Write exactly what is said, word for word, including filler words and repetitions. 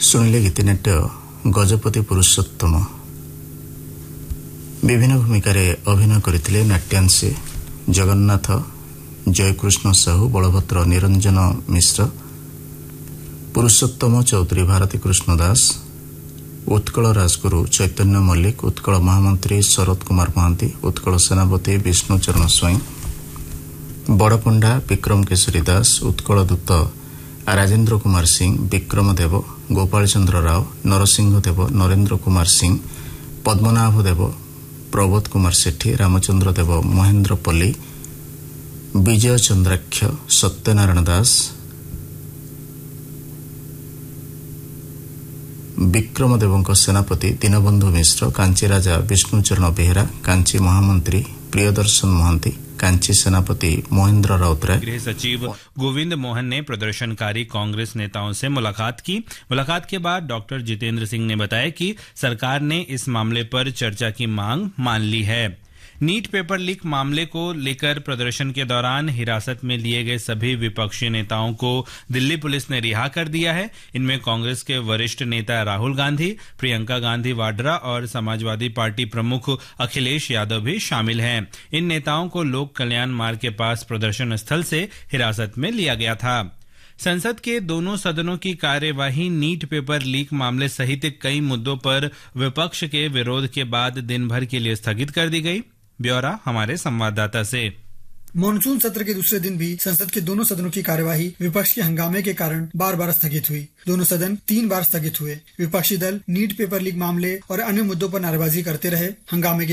ଶୁଣିଲେ ଗୀତିନାଟ୍ୟ ଗଜପତି ପୁରୁଷୋତ୍ତମ। ବିଭିନ୍ନ ଭୂମିକାରେ ଅଭିନୟ କରିଥିଲେ ନାଟ୍ୟାଂଶୀ ଜଗନ୍ନାଥ, ଜୟକୃଷ୍ଣ ସାହୁ, ବଳଭଦ୍ର ନିରଞ୍ଜନ ମିଶ୍ର, ପୁରୁଷୋତ୍ତମ ଚୌଧୁରୀ ଭାରତୀ କୃଷ୍ଣ ଦାସ, ଉତ୍କଳ ରାଜଗୁରୁ ଚୈତନ୍ୟ ମଲ୍ଲିକ, ଉତ୍କଳ ମହାମନ୍ତ୍ରୀ ଶରତ କୁମାର ମହାନ୍ତି, ଉତ୍କଳ ସେନାପତି ବିଷ୍ଣୁଚରଣ ସ୍ୱାଇଁ, ବଡ଼ପଣ୍ଡା ବିକ୍ରମ କେଶରୀ ଦାସ, ଉତ୍କଳ ଦୂତ ରାଜେନ୍ଦ୍ର କୁମାର ସିଂ, ବିକ୍ରମ ଦେବ, ଗୋପାଳ ଚନ୍ଦ୍ର ରାଓ, ନରସିଂହ ଦେବ, ନରେନ୍ଦ୍ର କୁମାର ସିଂ, ପଦ୍ମନାଭ ଦେବ, ପ୍ରବୋଧ କୁମାର ସେଠୀ, ରାମଚନ୍ଦ୍ର ଦେବ, ମହେନ୍ଦ୍ର ପଲ୍ଲୀ, ବିଜୟ ଚନ୍ଦ୍ରାକ୍ଷ, ସତ୍ୟନାରାୟଣ ଦାସ, ବିକ୍ରମ ଦେବଙ୍କ ସେନାପତି ଦୀନବନ୍ଧୁ ମିଶ୍ର, କାଞ୍ଚି ରାଜା ବିଷ୍ଣୁଚରଣ ବେହେରା, କାଞ୍ଚି ମହାମନ୍ତ୍ରୀ प्रियदर्शन महांती, कांची सेनापति मोहिंद्र राउतराय। गृह सचिव गोविंद मोहन ने प्रदर्शनकारी कांग्रेस नेताओं से मुलाकात की। मुलाकात के बाद डॉक्टर जितेंद्र सिंह ने बताया कि सरकार ने इस मामले पर चर्चा की मांग मान ली है। नीट पेपर लीक मामले को लेकर प्रदर्शन के दौरान हिरासत में लिए गए सभी विपक्षी नेताओं को दिल्ली पुलिस ने रिहा कर दिया है। इनमें कांग्रेस के वरिष्ठ नेता राहुल गांधी, प्रियंका गांधी वाड्रा और समाजवादी पार्टी प्रमुख अखिलेश यादव भी शामिल हैं। इन नेताओं को लोक कल्याण मार्ग के पास प्रदर्शन स्थल से हिरासत में लिया गया था। संसद के दोनों सदनों की कार्यवाही नीट पेपर लीक मामले सहित कई मुद्दों पर विपक्ष के विरोध के बाद दिन भर के लिए स्थगित कर दी गई। ब्यौरा हमारे संवाददाता से। मॉनसून सत्र के दूसरे दिन भी संसद के दोनों सदनों की कार्यवाही विपक्ष के हंगामे के कारण बार बार स्थगित हुई। दोनों सदन तीन बार स्थगित हुए। विपक्षी दल नीट पेपर लीक मामले और अन्य मुद्दों पर नारेबाजी करते रहे। हंगामे के